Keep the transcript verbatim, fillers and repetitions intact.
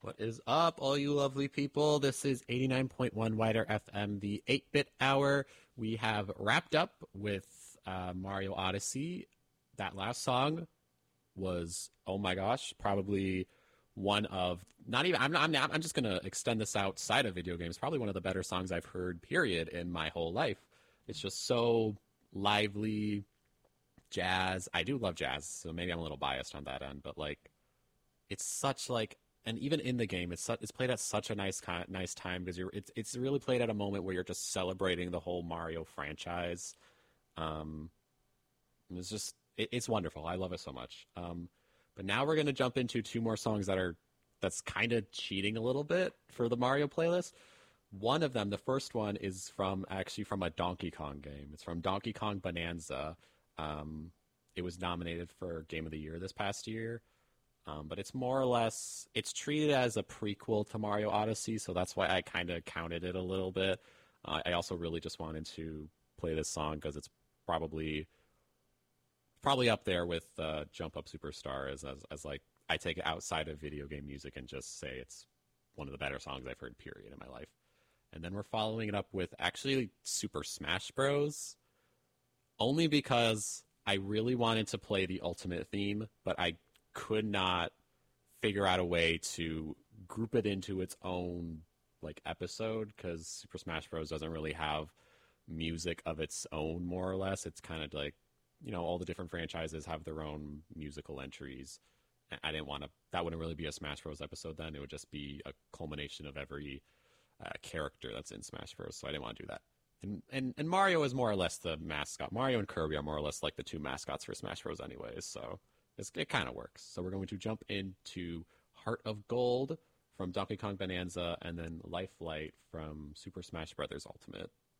What is up, all you lovely people? This is eighty-nine point one Wider F M, the eight-bit hour. We have wrapped up with uh, Mario Odyssey. That last song was, oh my gosh, probably one of, not even, I'm not, I'm, not, I'm just going to extend this outside of video games, probably one of the better songs I've heard, period, in my whole life. It's just so lively, jazz. I do love jazz, so maybe I'm a little biased on that end, but like, it's such like, and even in the game, it's su- it's played at such a nice nice time because you're it's it's really played at a moment where you're just celebrating the whole Mario franchise. Um, it's just it, it's wonderful. I love it so much. Um, but now we're gonna jump into two more songs that are that's kind of cheating a little bit for the Mario playlist. One of them, the first one, is from actually from a Donkey Kong game. It's from Donkey Kong Bonanza. Um, it was nominated for Game of the Year this past year. Um, but it's more or less, it's treated as a prequel to Mario Odyssey, so that's why I kind of counted it a little bit. Uh, I also really just wanted to play this song because it's probably probably up there with uh, Jump Up Superstar as, as as like I take it outside of video game music and just say it's one of the better songs I've heard, period, in my life. And then we're following it up with actually Super Smash Bros. Only because I really wanted to play the Ultimate theme, but I could not figure out a way to group it into its own like episode because Super Smash Bros. Doesn't really have music of its own, more or less. It's kind of like, you know, all the different franchises have their own musical entries. I didn't want to, that wouldn't really be a Smash Bros. Episode then. It would just be a culmination of every uh, character that's in Smash Bros. So I didn't want to do that. And, and and Mario is more or less the mascot. Mario and Kirby are more or less like the two mascots for Smash Bros. Anyways, so It's, it kind of works. So we're going to jump into Heart of Gold from Donkey Kong Bonanza and then Life Light from Super Smash Bros. Ultimate.